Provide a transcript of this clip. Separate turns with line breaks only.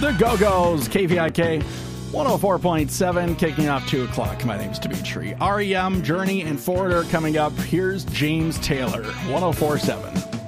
The Go-Go's, KVIK 104.7, kicking off 2 o'clock. My name's Dimitri. REM, Journey, and Forwarder coming up. Here's James Taylor, 104.7.